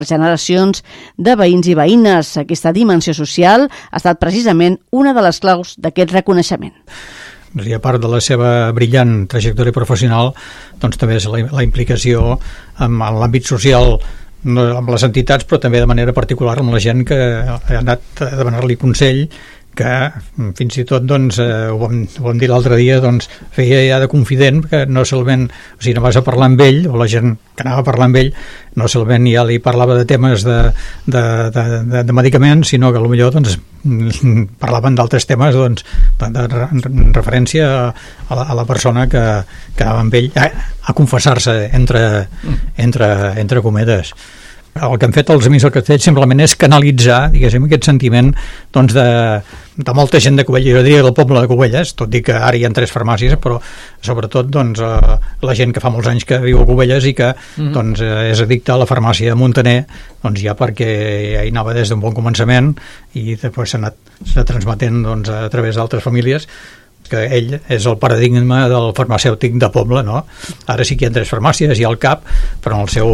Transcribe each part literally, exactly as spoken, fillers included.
generacions de veïns i veïnes. Aquesta dimensió social ha estat precisament una de les claus d'aquest reconeixement. I a part de la seva brillant trajectòria professional, doncs també és la, la implicació en, en l'àmbit social, no, amb les entitats, però també de manera particular amb la gent que ha anat a demanar-li consell, que fins i tot doncs, eh, ho, vam, ho vam dir l'altre dia, doncs, feia ja de confident, que no solament, o sigui, no vas a parlar amb ell, o la gent que anava a parlar amb ell no solament ja li parlava de temes de, de, de, de, de medicaments, sinó que potser doncs, parlaven d'altres temes, doncs, de, de, de referència a la, a la persona que, que anava amb ell a, a confessar-se entre, entre, entre cometes. El que han fet els Amics del Castell simplement és canalitzar, diguéssim, aquest sentiment doncs, de, de molta gent de Cubelles, jo diria del poble de Cubelles, tot i que ara hi ha tres farmàcies, però sobretot doncs, eh, la gent que fa molts anys que viu a Cubelles i que mm-hmm. doncs, és addicta a la farmàcia de Muntaner, doncs ja perquè ja hi anava des d'un bon començament i després s'ha anat, s'ha transmetent doncs, a través d'altres famílies, que ell és el paradigma del farmacèutic de poble, no? Ara sí que hi ha tres farmàcies, hi ha el C A P, però en el seu,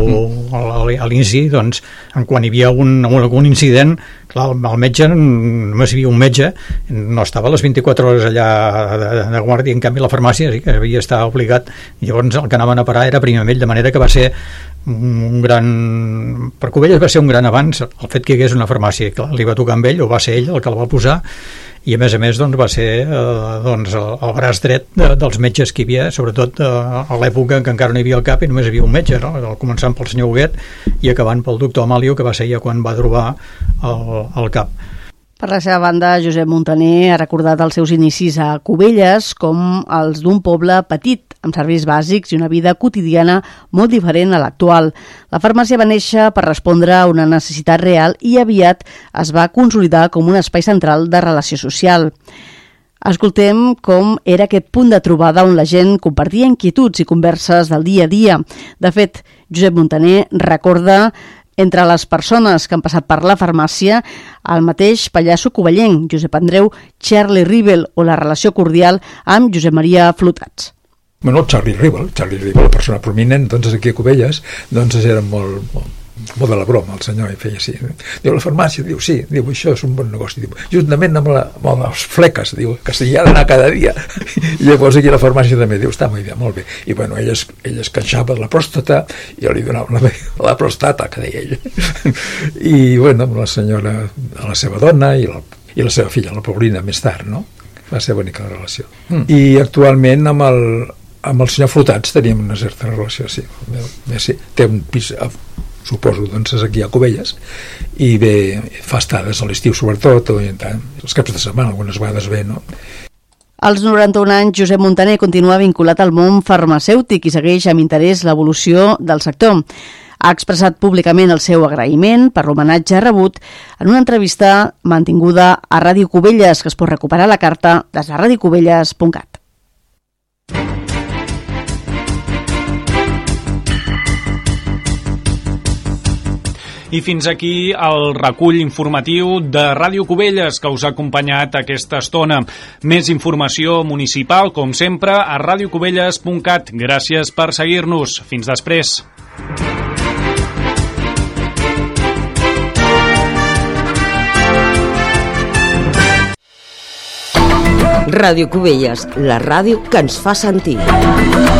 a l'inici, doncs, quan hi havia un, algun incident, clar, el metge, només hi havia un metge, no estava a les vint-i-quatre hores allà de, de guàrdia, en canvi la farmàcia sí que havia estat obligat, llavors el que anaven a parar era primer amb ell, de manera que va ser un gran... Per Cubelles va ser un gran avanç el fet que hi hagués una farmàcia, clar, li va tocar amb ell, o va ser ell el que el va posar, i a més a més doncs, va ser eh, doncs, el, el braç dret de, dels metges que hi havia, sobretot eh, a l'època en què encara no hi havia el C A P i només hi havia un metge, no? Començant pel senyor Huguet i acabant pel doctor Amalio, que va ser ja quan va trobar el, el C A P. Per la seva banda, Josep Muntaner ha recordat els seus inicis a Cubelles com els d'un poble petit, amb serveis bàsics i una vida quotidiana molt diferent a l'actual. La farmàcia va néixer per respondre a una necessitat real i aviat es va consolidar com un espai central de relació social. Escoltem com era aquest punt de trobada on la gent compartia inquietuds i converses del dia a dia. De fet, Josep Muntaner recorda entre les persones que han passat per la farmàcia el mateix pallasso covellenc, Josep Andreu Charlie Rivel, o la relació cordial amb Josep Maria Flotats. Bueno, Charlie Rivel, Charlie Rivel, la persona prominent, doncs aquí a Cubelles, doncs era molt, molt, molt de la broma, el senyor, i feia així. Diu, la farmàcia, diu, sí, diu, això és un bon negoci, diu, juntament amb, la, amb les fleques, diu, que s'hi ha d'anar cada dia. I llavors aquí la farmàcia també diu, està molt bé, molt bé. I bueno, ell es, ell es queixava de la pròstata, i jo li donava la, la prostata, que deia ell. I bueno, amb la senyora, a la seva dona, i la, i la seva filla, la Paulina, més tard, no? Va ser bonica la relació. Mm. I actualment amb el, amb el senyor Flotats teníem una certa relació, sí. sí. Té un pis, suposo, doncs és aquí a Cubelles, i bé, fa estades a l'estiu sobretot, o tant, els caps de setmana, algunes vegades bé, no? Als noranta-un anys, Josep Muntaner continua vinculat al món farmacèutic i segueix amb interès l'evolució del sector. Ha expressat públicament el seu agraïment per l'homenatge rebut en una entrevista mantinguda a Ràdio Cubelles, que es pot recuperar a la carta des de ràdio cubelles punt cat. I fins aquí el recull informatiu de Ràdio Cubelles que us ha acompanyat aquesta estona. Més informació municipal, com sempre, a ràdio cubelles punt cat. Gràcies per seguir-nos. Fins després. Ràdio Cubelles, la ràdio que ens fa sentir.